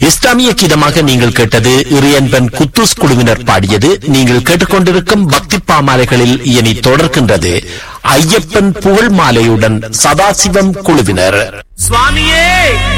இஸ்லாமிய கீதமாக நீங்கள் கேட்டது இறையன்பன் குத்தூஸ் குழுவினர் பாடியது. நீங்கள் கேட்டுக்கொண்டிருக்கும் பக்தி பாமாலைகளில் இனி தொடர்கின்றது ஐயப்பன் புகழ் மாலையுடன் சதாசிவம் குழுவினர். சுவாமியே